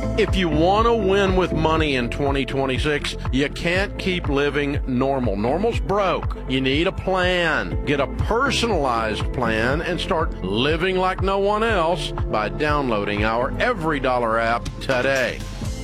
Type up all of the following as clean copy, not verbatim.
If you want to win with money in 2026, you can't keep living normal. Normal's broke. You need a plan. Get a personalized plan and start living like no one else by downloading our Every Dollar app today.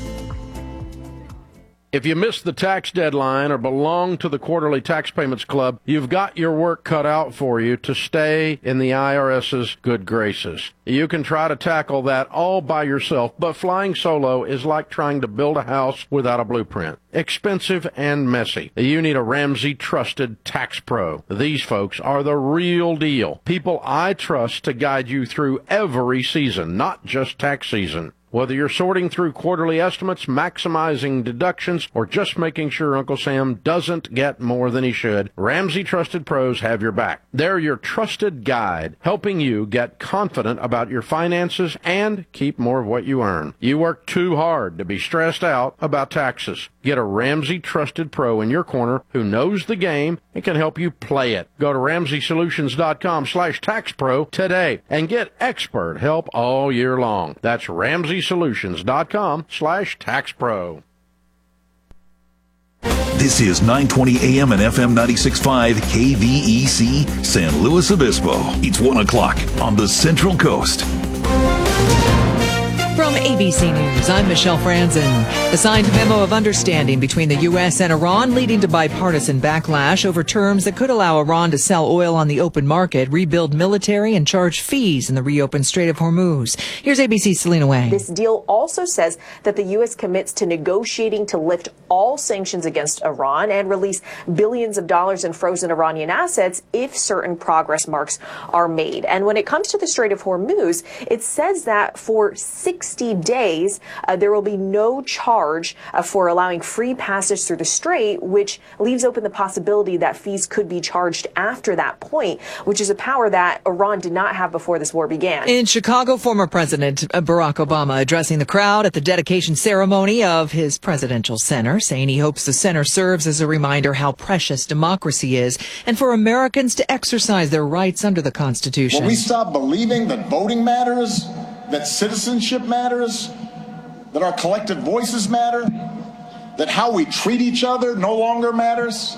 If you missed the tax deadline or belong to the Quarterly Tax Payments Club, you've got your work cut out for you to stay in the IRS's good graces. You can try to tackle that all by yourself, but flying solo is like trying to build a house without a blueprint. Expensive and messy. You need a Ramsey Trusted Tax Pro. These folks are the real deal. People I trust to guide you through every season, not just tax season. Whether you're sorting through quarterly estimates, maximizing deductions, or just making sure Uncle Sam doesn't get more than he should, Ramsey Trusted Pros have your back. They're your trusted guide, helping you get confident about your finances and keep more of what you earn. You work too hard to be stressed out about taxes. Get a Ramsey Trusted Pro in your corner who knows the game and can help you play it. Go to RamseySolutions.com/TaxPro today and get expert help all year long. That's RamseySolutions.com/TaxPro. This is 920 AM and FM 96.5 KVEC San Luis Obispo. It's 1 o'clock on the Central Coast. From ABC News, I'm Michelle Franzen. The signed memo of understanding between the U.S. and Iran leading to bipartisan backlash over terms that could allow Iran to sell oil on the open market, rebuild military, and charge fees in the reopened Strait of Hormuz. Here's ABC's Selena Wang. This deal also says that the U.S. commits to negotiating to lift all sanctions against Iran and release billions of dollars in frozen Iranian assets if certain progress marks are made. And when it comes to the Strait of Hormuz, it says that for 60 days, there will be no charge for allowing free passage through the strait, which leaves open the possibility that fees could be charged after that point, which is a power that Iran did not have before this war began. In Chicago, former President Barack Obama addressing the crowd at the dedication ceremony of his presidential center, saying he hopes the center serves as a reminder how precious democracy is and for Americans to exercise their rights under the Constitution. When we stop believing that voting matters, that citizenship matters, that our collective voices matter, that how we treat each other no longer matters,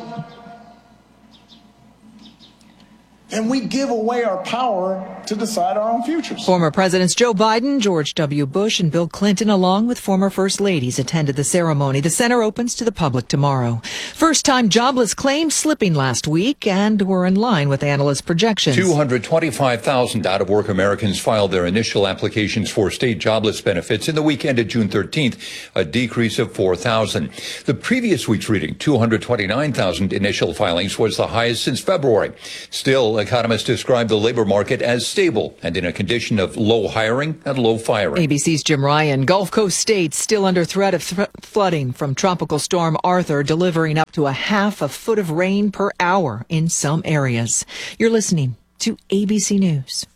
then we give away our power to decide our own futures. Former Presidents Joe Biden, George W. Bush, and Bill Clinton, along with former First Ladies, attended the ceremony. The center opens to the public tomorrow. First-time jobless claims slipping last week and were in line with analyst projections. 225,000 out-of-work Americans filed their initial applications for state jobless benefits in the week ended June 13th, a decrease of 4,000. The previous week's reading, 229,000 initial filings, was the highest since February. Still, economists describe the labor market as stable and in a condition of low hiring and low firing. ABC's Jim Ryan. Gulf Coast states still under threat of flooding from Tropical Storm Arthur, delivering up to a half a foot of rain per hour in some areas. You're listening to ABC News.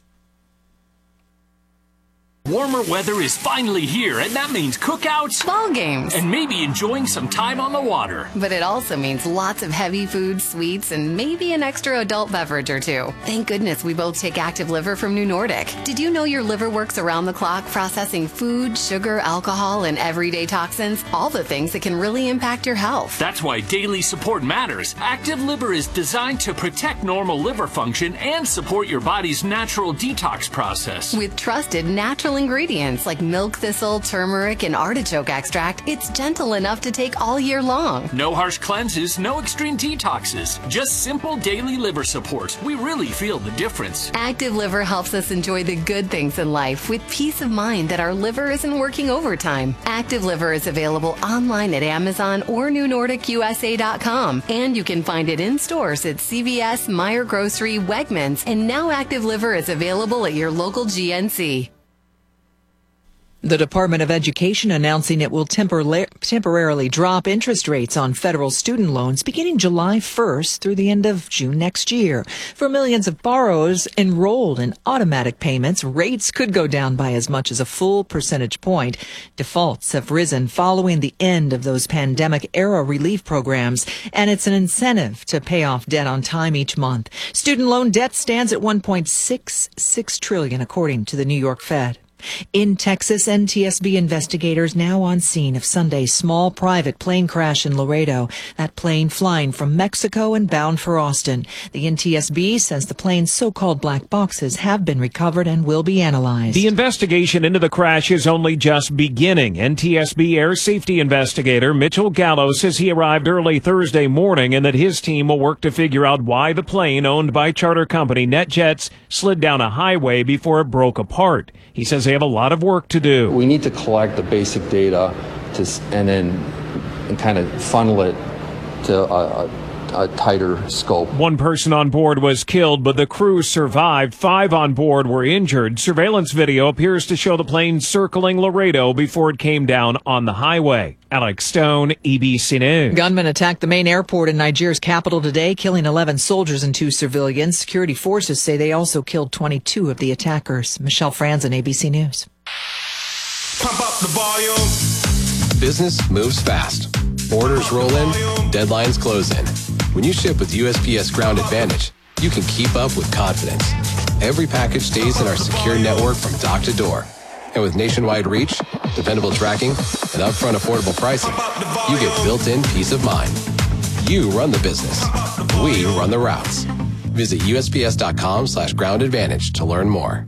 Warmer weather is finally here, and that means cookouts, ball games, and maybe enjoying some time on the water. But it also means lots of heavy food, sweets, and maybe an extra adult beverage or two. Thank goodness we both take Active Liver from New Nordic. Did you know your liver works around the clock processing food, sugar, alcohol, and everyday toxins? All the things that can really impact your health. That's why daily support matters. Active Liver is designed to protect normal liver function and support your body's natural detox process. With trusted natural ingredients like milk thistle, turmeric, and artichoke extract, it's gentle enough to take all year long. No harsh cleanses, no extreme detoxes, just simple daily liver support. We really feel the difference. Active Liver helps us enjoy the good things in life with peace of mind that our liver isn't working overtime. Active Liver is available online at Amazon or NewNordicUSA.com, and you can find it in stores at CVS, Meijer Grocery, Wegmans, and now Active Liver is available at your local GNC. The Department of Education announcing it will temporarily drop interest rates on federal student loans beginning July 1st through the end of June next year. For millions of borrowers enrolled in automatic payments, rates could go down by as much as a full percentage point. Defaults have risen following the end of those pandemic-era relief programs, and it's an incentive to pay off debt on time each month. Student loan debt stands at $1.66 trillion, according to the New York Fed. In Texas, NTSB investigators now on scene of Sunday's small private plane crash in Laredo. That plane flying from Mexico and bound for Austin. The NTSB says the plane's so-called black boxes have been recovered and will be analyzed. The investigation into the crash is only just beginning. NTSB air safety investigator Mitchell Gallo says he arrived early Thursday morning and that his team will work to figure out why the plane owned by charter company NetJets slid down a highway before it broke apart. He says they have a lot of work to do. We need to collect the basic data and then kind of funnel it to a tighter scope. One person on board was killed, but the crew survived. 5 on board were injured. Surveillance video appears to show the plane circling Laredo before it came down on the highway. Alex Stone, ABC News. Gunmen attacked the main airport in Nigeria's capital today, killing 11 soldiers and 2 civilians. Security forces say they also killed 22 of the attackers. Michelle Franzen, ABC News. Pump up the volume. Business moves fast. Orders roll in, deadlines close in. When you ship with USPS Ground Advantage, you can keep up with confidence. Every package stays in our secure network from dock to door. And with nationwide reach, dependable tracking, and upfront affordable pricing, you get built-in peace of mind. You run the business. We run the routes. Visit USPS.com/Ground Advantage to learn more.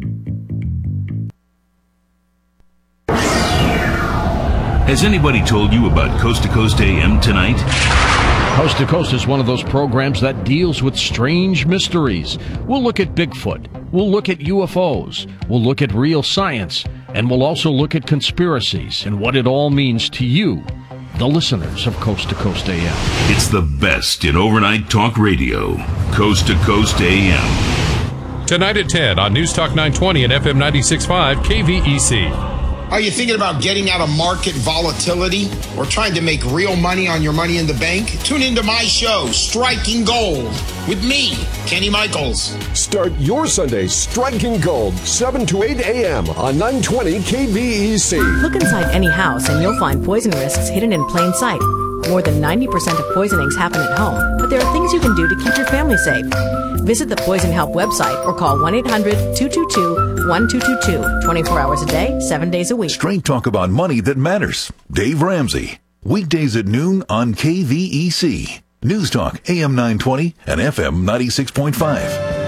Has anybody told you about Coast to Coast AM tonight? Coast to Coast is one of those programs that deals with strange mysteries. We'll look at Bigfoot. We'll look at UFOs. We'll look at real science. And we'll also look at conspiracies and what it all means to you, the listeners of Coast to Coast AM. It's the best in overnight talk radio. Coast to Coast AM. Tonight at 10 on News Talk 920 and FM 96.5 KVEC. Are you thinking about getting out of market volatility or trying to make real money on your money in the bank? Tune into my show, Striking Gold, with me, Kenny Michaels. Start your Sunday striking gold, 7 to 8 a.m. on 920 KVEC. Look inside any house and you'll find poison risks hidden in plain sight. More than 90% of poisonings happen at home, but there are things you can do to keep your family safe. Visit the Poison Help website or call 1-800-222-1222. 24 hours a day, 7 days a week. Straight talk about money that matters. Dave Ramsey. Weekdays at noon on KVEC. News Talk AM 920 and FM 96.5.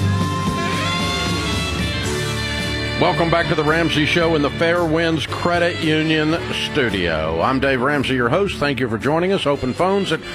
Welcome back to the Ramsey Show in the Fairwinds Credit Union studio. I'm Dave Ramsey, your host. Thank you for joining us. Open phones at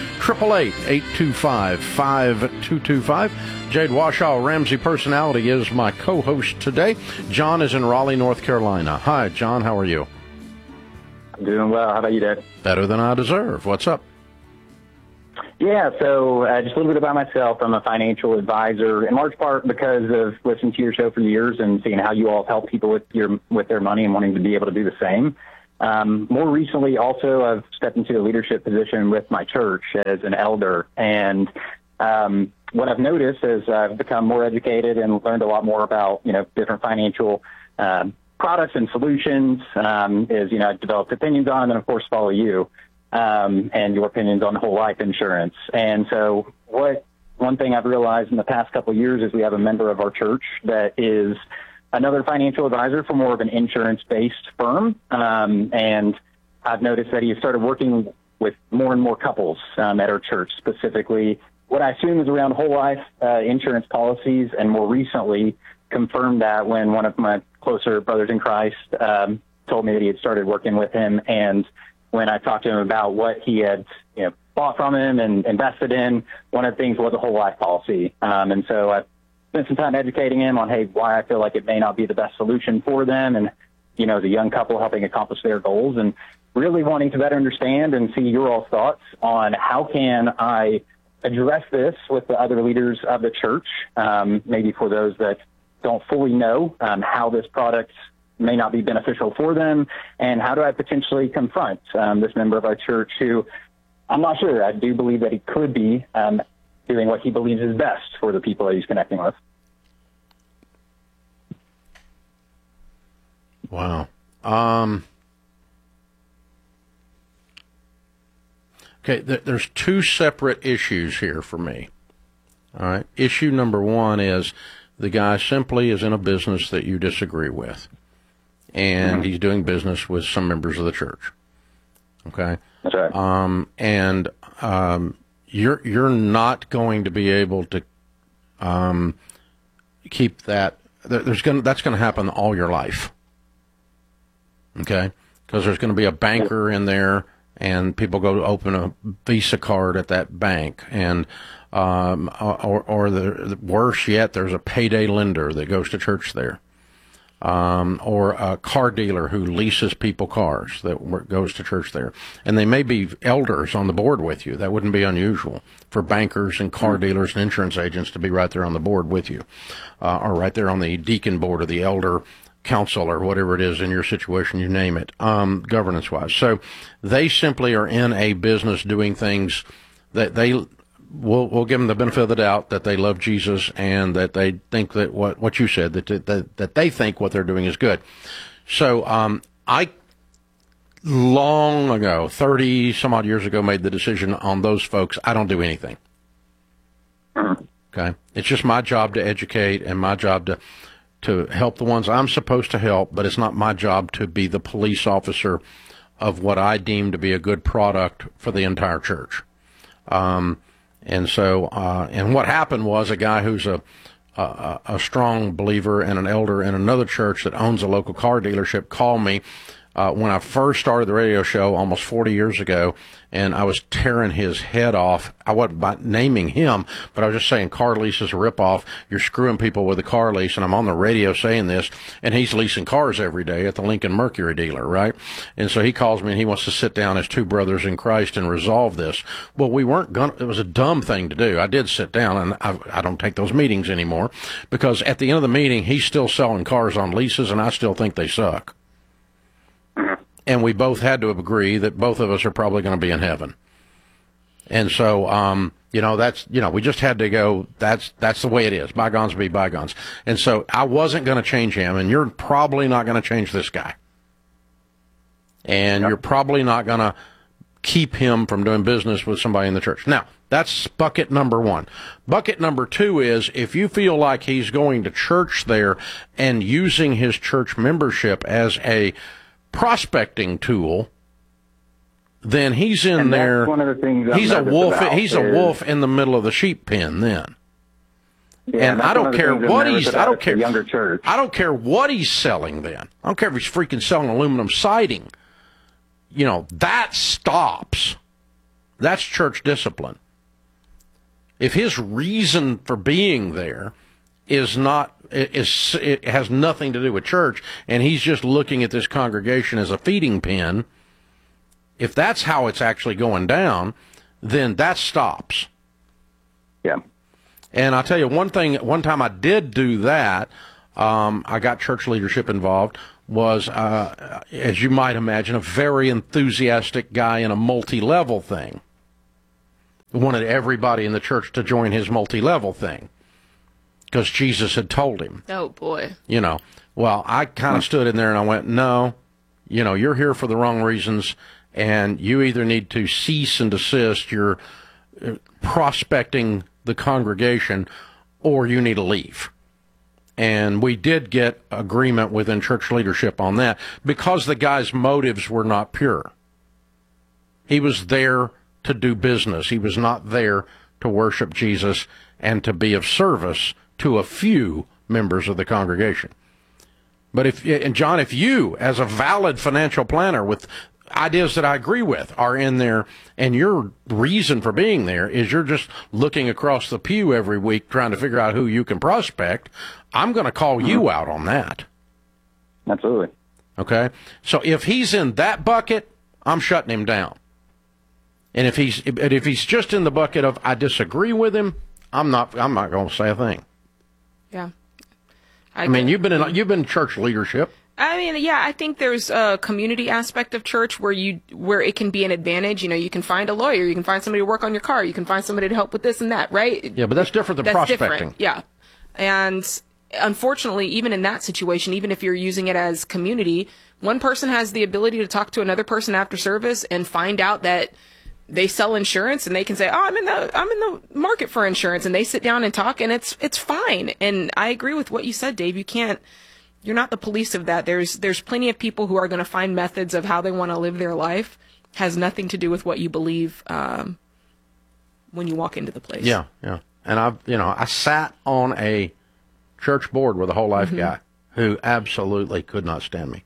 888-825-5225. Jade Washoe, Ramsey Personality, is my co-host today. John is in Raleigh, North Carolina. Hi, John. How are you? I'm doing well. How about you, Dad? Better than I deserve. What's up? Yeah, so just a little bit about myself. I'm a financial advisor, in large part because of listening to your show for years and seeing how you all help people with their money and wanting to be able to do the same. More recently, also, I've stepped into a leadership position with my church as an elder. And what I've noticed is I've become more educated and learned a lot more about, different financial products and solutions. I've developed opinions on, and of course, follow you. And your opinions on whole life insurance. And so one thing I've realized in the past couple of years is we have a member of our church that is another financial advisor for more of an insurance-based firm. And I've noticed that he has started working with more and more couples at our church, specifically what I assume is around whole life insurance policies, and more recently confirmed that when one of my closer brothers in Christ told me that he had started working with him. And when I talked to him about what he had, bought from him and invested in, one of the things was a whole life policy. And so I spent some time educating him on, why I feel like it may not be the best solution for them. And, as a young couple helping accomplish their goals, and really wanting to better understand and see your all's thoughts on how can I address this with the other leaders of the church, maybe for those that don't fully know how this product may not be beneficial for them, and how do I potentially confront this member of our church who, I'm not sure, I do believe that he could be doing what he believes is best for the people that he's connecting with. Wow. Okay, there's two separate issues here for me. All right. Issue number one is the guy simply is in a business that you disagree with. and he's doing business with some members of the church. Okay? That's right. You're not going to be able to keep that. That's going to happen all your life. Okay? Because there's going to be a banker in there, and people go to open a Visa card at that bank, and or worse yet, there's a payday lender that goes to church there, or a car dealer who leases people cars that goes to church there, and they may be elders on the board with you. That wouldn't be unusual for bankers and car dealers and insurance agents to be right there on the board with you, or right there on the deacon board or the elder council or whatever it is in your situation, you name it, governance-wise. So they simply are in a business doing things that we'll give them the benefit of the doubt that they love Jesus and that they think that what you said, that they think what they're doing is good. So I long ago, 30 some odd years ago, made the decision on those folks. I don't do anything. Okay? It's just my job to educate and my job to help the ones I'm supposed to help, but it's not my job to be the police officer of what I deem to be a good product for the entire church. And what happened was a guy who's a strong believer and an elder in another church that owns a local car dealership called me when I first started the radio show almost 40 years ago, and I was tearing his head off. I wasn't naming him, but I was just saying car lease is a ripoff. You're screwing people with a car lease, and I'm on the radio saying this, and he's leasing cars every day at the Lincoln Mercury dealer, right? And so he calls me, and he wants to sit down as two brothers in Christ and resolve this. Well, we weren't going to. It was a dumb thing to do. I did sit down, and I don't take those meetings anymore because at the end of the meeting, he's still selling cars on leases, and I still think they suck. And we both had to agree that both of us are probably going to be in heaven. And so, we just had to go, that's the way it is. Bygones be bygones. And so I wasn't going to change him, and you're probably not going to change this guy. And you're probably not going to keep him from doing business with somebody in the church. Now, that's bucket number one. Bucket number two is if you feel like he's going to church there and using his church membership as a prospecting tool, then he's in there. One of the things he's a wolf. He's a wolf in the middle of the sheep pen. Then, and I don't care what he's. I don't care. Younger church. I don't care what he's selling. Then I don't care if he's freaking selling aluminum siding. That stops. That's church discipline. If his reason for being there is not. It has nothing to do with church, and he's just looking at this congregation as a feeding pen. If that's how it's actually going down, then that stops. Yeah. And I'll tell you one thing, one time I did do that, I got church leadership involved, was, as you might imagine, a very enthusiastic guy in a multi-level thing. Wanted everybody in the church to join his multi-level thing. Because Jesus had told him. Oh, boy. Well, I kind of stood in there and I went, no, you're here for the wrong reasons, and you either need to cease and desist your prospecting the congregation, or you need to leave. And we did get agreement within church leadership on that because the guy's motives were not pure. He was there to do business. He was not there to worship Jesus and to be of service to a few members of the congregation. But if you, as a valid financial planner with ideas that I agree with, are in there, and your reason for being there is you're just looking across the pew every week trying to figure out who you can prospect, I'm going to call you out on that. Absolutely. Okay? So if he's in that bucket, I'm shutting him down. And if he's just in the bucket of I disagree with him, I'm not going to say a thing. Yeah. I mean, you've been in church leadership. I mean, yeah, I think there's a community aspect of church where it can be an advantage. You can find a lawyer, you can find somebody to work on your car, you can find somebody to help with this and that, right? Yeah, but that's different than prospecting. Different. Yeah. And unfortunately, even in that situation, even if you're using it as community, one person has the ability to talk to another person after service and find out that they sell insurance, and they can say, "Oh, I'm in the market for insurance," and they sit down and talk, and it's fine. And I agree with what you said, Dave. You can't You're not the police of that. There's plenty of people who are going to find methods of how they want to live their life. Has nothing to do with what you believe when you walk into the place. Yeah, yeah. And I sat on a church board with a whole life guy who absolutely could not stand me.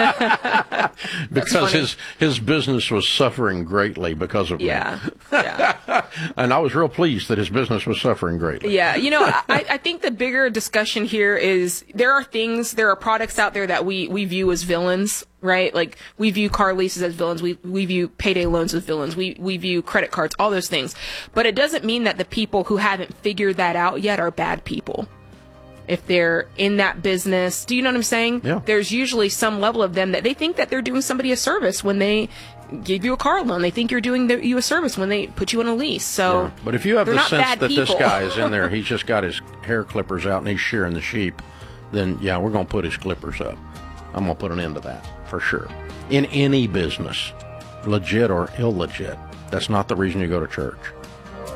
Because his business was suffering greatly because of me. Yeah. And I was real pleased that his business was suffering greatly. Yeah, I think the bigger discussion here is there are products out there that we view as villains, right? Like we view car leases as villains, we view payday loans as villains, we view credit cards, all those things. But it doesn't mean that the people who haven't figured that out yet are bad people. If they're in that business, do you know what I'm saying? Yeah. There's usually some level of them that they think that they're doing somebody a service when they give you a car loan. They think you're doing you a service when they put you on a lease. So, yeah. But if you have the sense that people. This guy is in there, he's just got his hair clippers out and he's shearing the sheep, then yeah, we're going to put his clippers up. I'm going to put an end to that for sure. In any business, legit or illegit, that's not the reason you go to church.